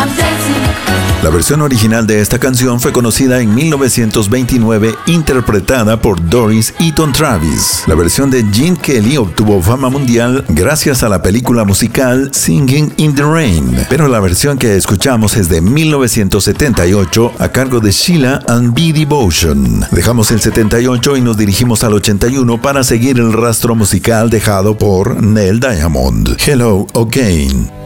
La versión original de esta canción fue conocida en 1929, interpretada por Doris Eaton Travis. La versión de Gene Kelly obtuvo fama mundial gracias a la película musical Singing in the Rain, pero la versión que escuchamos es de 1978 a cargo de Sheila and B. Devotion. Dejamos el 78 y nos dirigimos al 81 para seguir el rastro musical dejado por Neil Diamond. Hello Again.